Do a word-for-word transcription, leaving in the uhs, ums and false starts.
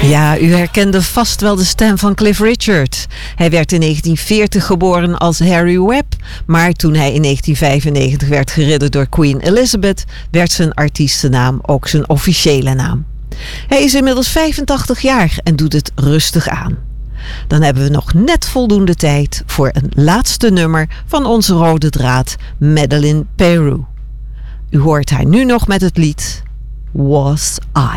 Ja, u herkende vast wel de stem van Cliff Richard. Hij werd in negentien veertig geboren als Harry Webb, maar toen hij in negentien vijfennegentig werd geridderd door Queen Elizabeth, werd zijn artiestennaam ook zijn officiële naam. Hij is inmiddels vijfentachtig jaar en doet het rustig aan. Dan hebben we nog net voldoende tijd voor een laatste nummer van onze rode draad, Madeleine Peru. U hoort haar nu nog met het lied Was I.